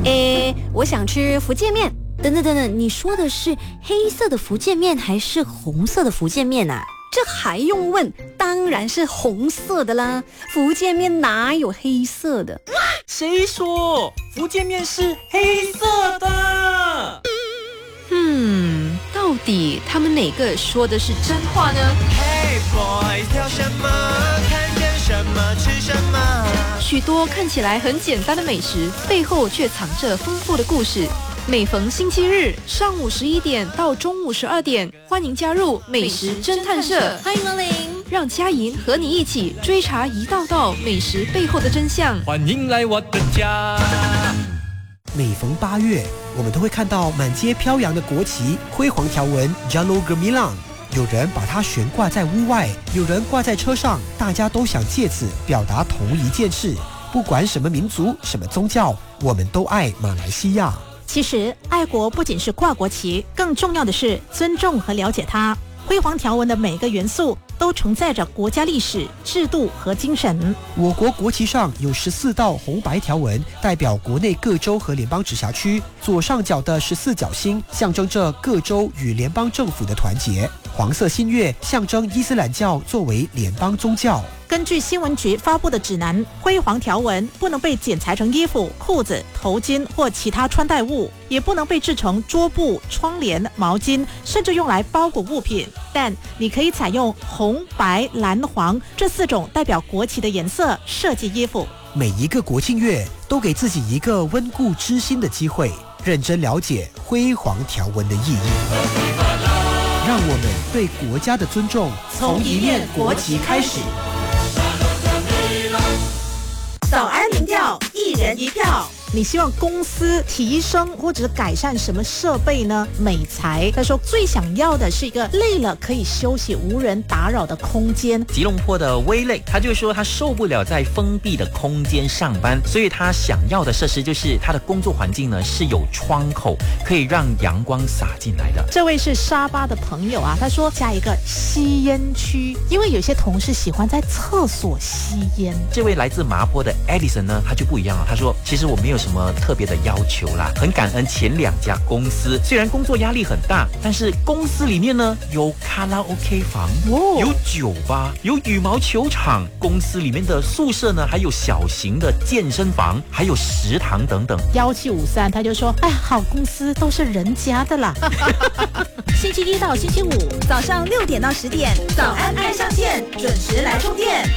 我想吃福建面。 等等，你说的是黑色的福建面还是红色的福建面啊？ 这还用问？当然是红色的啦，福建面哪有黑色的？ 谁说福建面是黑色的？ 到底他们哪个说的是真话呢？ Hey boys， 挑什么？看见什么吃什么？ 许多看起来很简单的美食，背后却藏着丰富的故事。每逢星期日上午11点到中午12点，欢迎加入美食侦探社， 欢迎光临， 让佳莹和你一起追查一道道美食背后的真相。 欢迎来我的家。 每逢8月，我们都会看到满街飘扬的国旗，辉煌条纹 Jalur Gemilang。有人把它悬挂在屋外，有人挂在车上，大家都想借此表达同一件事：不管什么民族、什么宗教，我们都爱马来西亚。 其实，爱国不仅是挂国旗，更重要的是尊重和了解它。辉煌条纹的每个元素都承载着国家历史、制度和精神。 我国国旗上有14道红白条纹，代表国内各州和联邦直辖区。左上角的14角星象征着各州与联邦政府的团结。黄色新月象征伊斯兰教作为联邦宗教。 根据新闻局发布的指南，辉煌条纹不能被剪裁成衣服、裤子、头巾或其他穿戴物，也不能被制成桌布、窗帘、毛巾，甚至用来包裹物品。但你可以采用红、白、蓝、黄这4种代表国旗的颜色设计衣服。 每一个国庆月都给自己一个温故知新的机会，认真了解辉煌条纹的意义。让我们对国家的尊重从一面国旗开始。 早安民调，一人一票。你希望公司提升或者改善什么设备呢？美材他说最想要的是一个累了可以休息、无人打扰的空间。 吉隆坡的威累，他就说他受不了在封闭的空间上班，所以他想要的设施就是他的工作环境呢是有窗口，可以让阳光洒进来的。 这位是沙巴的朋友啊，他说加一个吸烟区，因为有些同事喜欢在厕所吸烟。 这位来自麻坡的 Edison 呢，他就不一样了。他说其实我没有什么特别的要求啦，很感恩前2家公司，虽然工作压力很大，但是公司里面呢有卡拉 OK 房，有酒吧，有羽毛球场，公司里面的宿舍呢还有小型的健身房，还有食堂等等。 1753他就说，哎，好公司都是人家的啦。星期1到星期5 早上6点到10点，早安爱上线，准时来充电。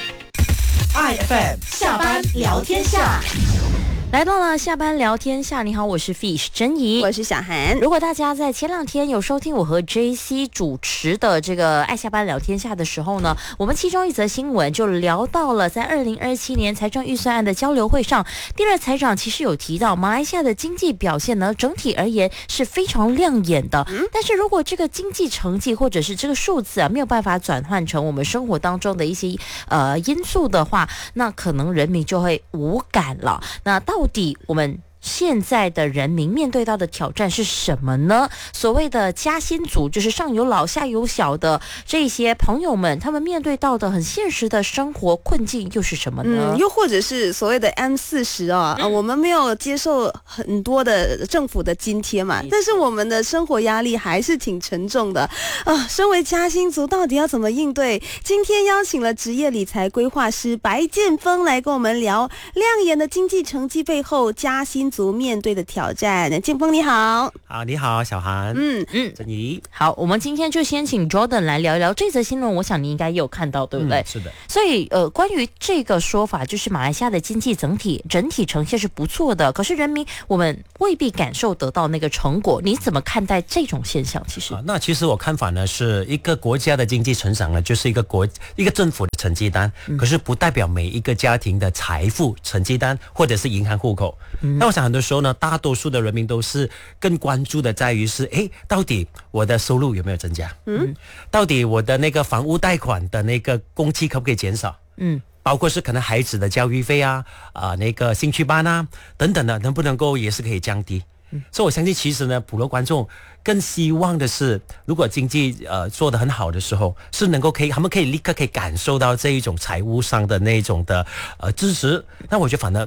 IFM 下班聊天下。 来到了下班聊天下，你好，我是 Fish 珍怡， 我是小涵。 如果大家在前2天有收听我和 JC 主持的这个爱下班聊天下的时候呢，我们其中一则新闻就聊到了在2027年财政预算案的交流会上，第2财长其实有提到马来西亚的经济表现呢，整体而言是非常亮眼的。但是如果这个经济成绩或者是这个数字啊没有办法转换成我们生活当中的一些因素的话，那可能人民就会无感了。那到底我们现在的人民面对到的挑战是什么呢？所谓的夹心族，就是上有老下有小的这些朋友们，他们面对到的很现实的生活困境又是什么呢？ 又或者是所谓的 M40我们没有接受很多的政府的津贴嘛，但是我们的生活压力还是挺沉重的身为夹心族，到底要怎么应对？今天邀请了职业理财规划师白建峰来跟我们聊亮眼的经济成绩背后夹心族面对的挑战。建峰你好。 好，你好小涵。珍怡。 好，我们今天就先请 Jordan 来聊一聊这则新闻，我想你应该也有看到对不对？ 是的。 所以关于这个说法，就是马来西亚的经济整体呈现是不错的，可是人民我们未必感受得到那个成果，你怎么看待这种现象？ 那其实我看法呢，是一个国家的经济成长呢，就是一个政府的成绩单，可是不代表每一个家庭的财富成绩单或者是银行户口。那我想很多时候呢，大多数的人民都是更关注的在于是，到底我的收入有没有增加？到底我的那个房屋贷款的那个工期可不可以减少？包括是可能孩子的教育费那个兴趣班等等的，能不能够也是可以降低？所以我相信其实呢，普罗观众更希望的是，如果经济做得很好的时候，是能够他们可以立刻可以感受到这一种财务上的那种的支持。那我觉得反正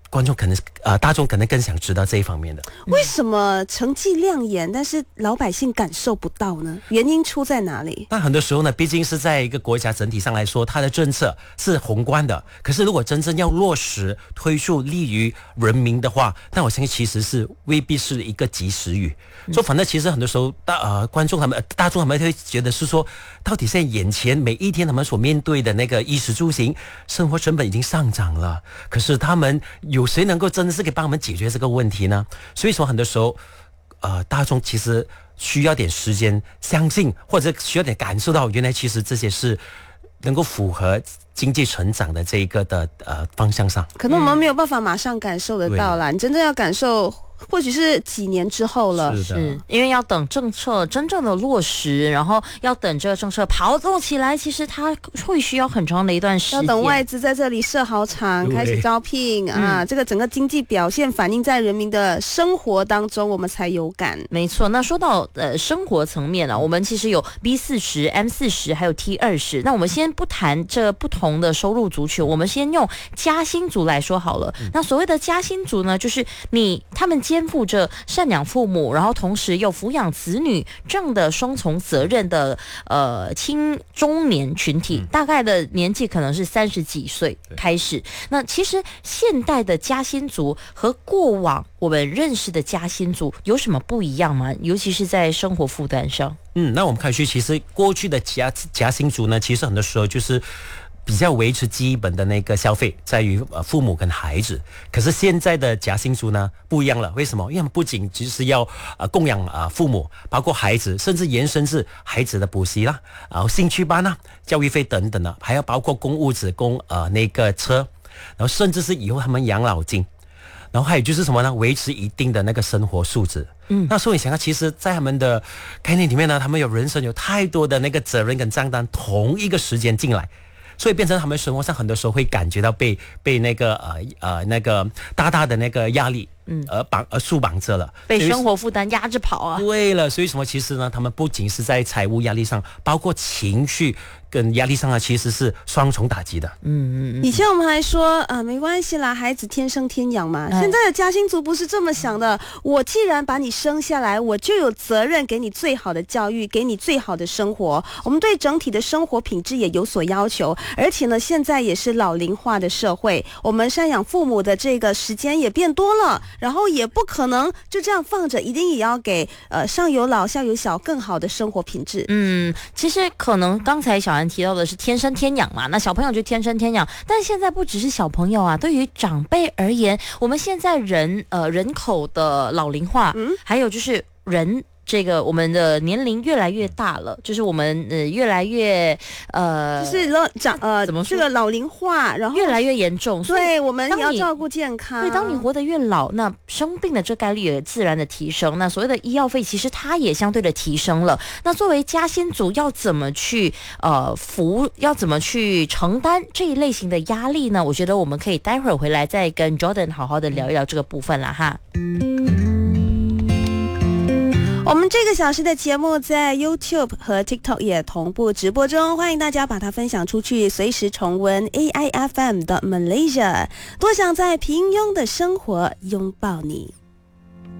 观众可能大众可能更想知道这一方面的。 为什么成绩亮眼，但是老百姓感受不到呢？原因出在哪里？ 那很多时候呢，毕竟是在一个国家整体上来说，它的政策是宏观的，可是如果真正要落实推出利于人民的话，那我相信其实是未必是一个及时雨。所以反正其实很多时候观众大众他们会觉得是说，到底现在眼前每一天他们所面对的那个衣食住行生活成本已经上涨了，可是他们有谁能够真的是可以帮我们解决这个问题呢？所以说很多时候大众其实需要点时间相信，或者需要点感受到原来其实这些是能够符合经济成长的这一个的方向上。 可能我们没有办法马上感受得到啦，你真正要感受或许是几年之后了。 是因为要等政策真正的落实，然后要等这个政策跑动起来，其实它会需要很长的一段时间。 要等外资在这里设好厂，开始招聘这个整个经济表现反映在人民的生活当中，我们才有感。 没错。那说到生活层面我们其实有 B40、M40 还有 T20。那我们先不谈这不同的收入族群，我们先用加薪族来说好了。那所谓的加薪族呢，就是他们肩负着赡养父母，然后同时又抚养子女这样的双重责任的青中年群体，大概的年纪可能是30几岁开始。那其实现代的加薪族和过往我们认识的加薪族有什么不一样吗？尤其是在生活负担上。 那我们看去，其实过去的加薪族呢，其实很多时候就是比较维持基本的那个消费，在于父母跟孩子。可是现在的加薪族呢不一样了，为什么？因为他们不仅只是要供养父母，包括孩子，甚至延伸至孩子的补习啦，然后兴趣班啦、教育费等等的，还要包括供屋子、供那个车，然后甚至是以后他们养老金。然后还有就是什么呢？维持一定的那个生活素质。那所以你想到，其实在他们的概念里面呢，他们有人生有太多的那个责任跟账单同一个时间进来，所以变成他们生活上很多时候会感觉到被那个那个大的那个压力而束绑着了， 被生活负担压着跑啊。 对了，所以什么？其实呢，他们不仅是在财务压力上，包括情绪跟压力上呢，其实是双重打击的。 以前我们还说没关系啦，孩子天生天养嘛。现在的加薪族不是这么想的，我既然把你生下来，我就有责任给你最好的教育，给你最好的生活。我们对整体的生活品质也有所要求，而且呢，现在也是老龄化的社会，我们赡养父母的这个时间也变多了，然后也不可能就这样放着，一定也要给上有老下有小更好的生活品质。 其实可能刚才小安提到的是天生天养嘛，那小朋友就天生天养，但现在不只是小朋友啊，对于长辈而言，我们现在人口的老龄化，还有就是这个我们的年龄越来越大了，就是我们越来越就是怎么说，这个老龄化，然后越来越严重。 对，我们也要照顾健康。 对，当你活得越老，那生病的这概率也自然的提升。那所谓的医药费，其实它也相对的提升了。那作为加薪族，要怎么去要怎么去承担这一类型的压力呢？我觉得我们可以待会儿回来再跟 Jordan 好好的聊一聊这个部分啦哈。 我们这个小时的节目在 YouTube 和 TikTok 也同步直播中，欢迎大家把它分享出去，随时重温 AIFM 的 Malaysia。多想在平庸的生活拥抱你。